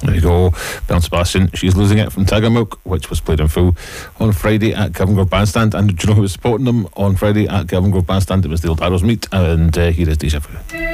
There you go. Belle Sebastian, She's Losing It from Tiger Milk, which was played in full on Friday at Kelvingrove Bandstand. And do you know who was supporting them on Friday at Kelvingrove Bandstand? It was the old Arrows meet, and here is Deja Vu.